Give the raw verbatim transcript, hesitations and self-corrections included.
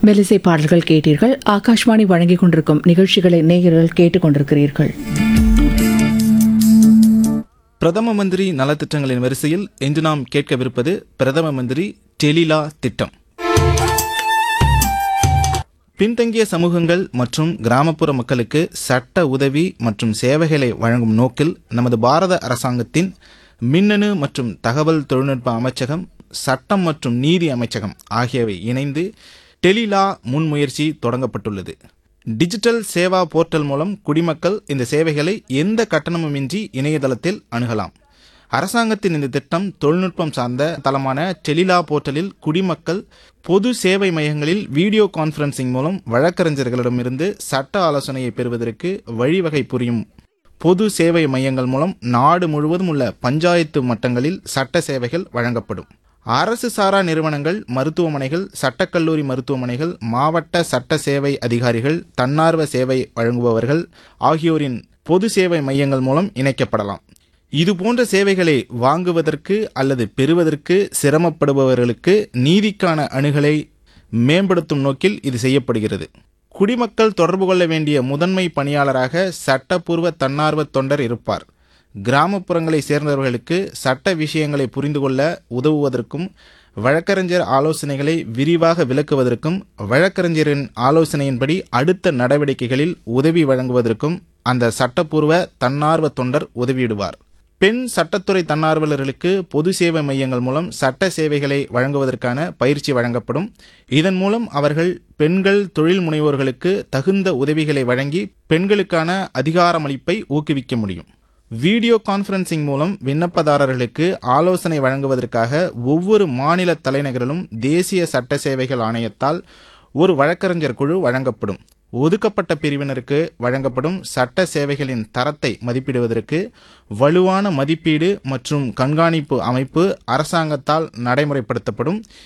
மெலிசை பாடல்கள் கேட்டீர்கள். ஆகாஷ்வாணி வழங்கிக் கொண்டிருக்கும் நிகழ்ச்சிகளை நேயர்கள் கேட்டுக் கொண்டிருக்கிறீர்கள். பிரதம மந்திரி நலத்திட்டங்களின் வரிசையில் இன்று நாம் கேட்கவிருப்பது பிரதம மந்திரி டெலிலா திட்டம். பின்தங்கிய சமூகங்கள் மற்றும் கிராமப்புற மக்களுக்கு சட்ட உதவி மற்றும் சேவைகளை வழங்கும் நோக்கில் நமது பாரத அரசாங்கத்தின் மின்னணு மற்றும் தகவல் தொழில்நுட்ப அமைச்சகம், சட்டம் மற்றும் நீதி அமைச்சகம் ஆகியவை இணைந்து டெலிலா முன்முயற்சி தொடங்கப்பட்டுள்ளது. டிஜிட்டல் சேவா போர்ட்டல் மூலம் குடிமக்கள் இந்த சேவைகளை எந்த கட்டணமுமின்றி இணையதளத்தில் அணுகலாம். அரசாங்கத்தின் இந்த திட்டம் தொழில்நுட்பம் சார்ந்த தளமான டெலிலா போர்ட்டலில் குடிமக்கள் பொது சேவை மையங்களில் வீடியோ கான்பரன்சிங் மூலம் வழக்கறிஞர்களிடமிருந்து சட்ட ஆலோசனையை பெறுவதற்கு வழிவகை புரியும். பொது சேவை மையங்கள் மூலம் நாடு முழுவதும் உள்ள பஞ்சாயத்து மட்டங்களில் சட்ட சேவைகள் வழங்கப்படும். அரசு சாரா நிறுவனங்கள், மருத்துவமனைகள், சட்டக்கல்லூரி மருத்துவமனைகள், மாவட்ட சட்ட சேவை அதிகாரிகள், தன்னார்வ சேவை வழங்குபவர்கள் ஆகியோரின் பொது சேவை மையங்கள் மூலம் இணைக்கப்படலாம். இதுபோன்ற சேவைகளை வாங்குவதற்கு அல்லது பெறுவதற்கு சிரமப்படுபவர்களுக்கு நீதிக்கான அணுகலை மேம்படுத்தும் நோக்கில் இது செய்யப்படுகிறது. குடிமக்கள் தொடர்பு கொள்ள வேண்டிய முதன்மை பணியாளராக சட்டப்பூர்வ தன்னார்வ தொண்டர் இருப்பார். கிராமப்புறங்களை சேர்ந்தவர்களுக்கு சட்ட விஷயங்களை புரிந்து கொள்ள உதவுவதற்கும், வழக்கறிஞர் ஆலோசனைகளை விரிவாக விளக்குவதற்கும், வழக்கறிஞரின் ஆலோசனையின்படி அடுத்த நடவடிக்கைகளில் உதவி வழங்குவதற்கும் அந்த சட்டப்பூர்வ தன்னார்வ தொண்டர் உதவியிடுவார். பெண் சட்டத்துறை தன்னார்வலர்களுக்கு பொது சேவை மையங்கள் மூலம் சட்ட சேவைகளை வழங்குவதற்கான பயிற்சி வழங்கப்படும். இதன் மூலம் அவர்கள் பெண்கள் தொழில் முனைவோர்களுக்கு தகுந்த உதவிகளை வழங்கி பெண்களுக்கான அதிகாரமளிப்பை ஊக்குவிக்க முடியும். வீடியோ கான்பரன்சிங் மூலம் விண்ணப்பதாரர்களுக்கு ஆலோசனை வழங்குவதற்காக ஒவ்வொரு மாநில தலைநகரிலும் தேசிய சட்ட சேவைகள் ஆணையத்தால் ஒரு வழக்கறிஞர் குழு வழங்கப்படும். ஒதுக்கப்பட்ட பிரிவினருக்கு வழங்கப்படும் சட்ட சேவைகளின் தரத்தை மதிப்பிடுவதற்கு வலுவான மதிப்பீடு மற்றும் கண்காணிப்பு அமைப்பு அரசாங்கத்தால் நடைமுறைப்படுத்தப்படும்.